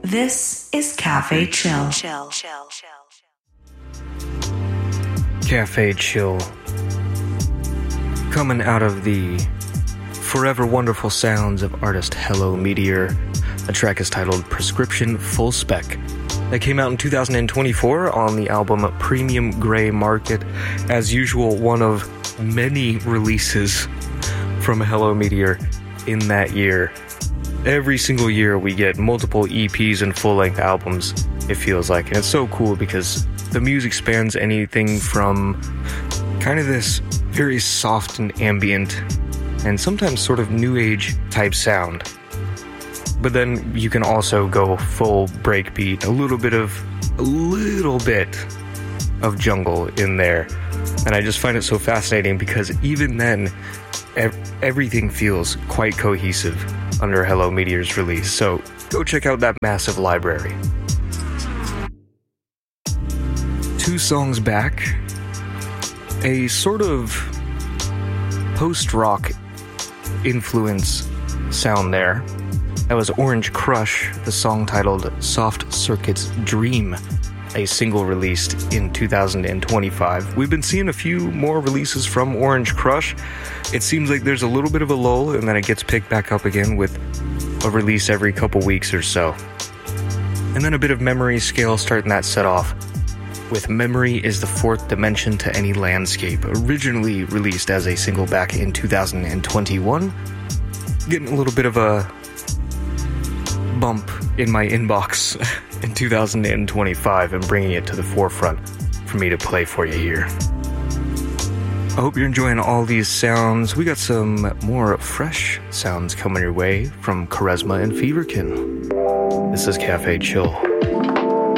This is Cafe Chill. Cafe Chill. Coming out of the forever wonderful sounds of artist Hello Meteor. The track is titled Prescription Full Spec. That came out in 2024 on the album Premium Grey Market. As usual, one of many releases from Hello Meteor in that year. Every single year we get multiple EPs and full-length albums, it feels like. And it's so cool because the music spans anything from kind of this very soft and ambient and sometimes sort of new age type sound. But then you can also go full breakbeat, a little bit of jungle in there. And I just find it so fascinating because even then, everything feels quite cohesive under Hello Meteor's release. So go check out that massive library. 2 songs back, a sort of post-rock influence sound there. That was Orange Crush, the song titled Soft Circuit's Dream, a single released in 2025. We've been seeing a few more releases from Orange Crush. It seems like there's a little bit of a lull and then it gets picked back up again with a release every couple weeks or so. And then a bit of Memory Scale starting that set off with Memory is the Fourth Dimension to Any Landscape, originally released as a single back in 2021. Getting a little bit of a bump in my inbox in 2025 and bringing it to the forefront for me to play for you here. I hope you're enjoying all these sounds. We got some more fresh sounds coming your way from Charisma and Feverkin. This is Cafe Chill.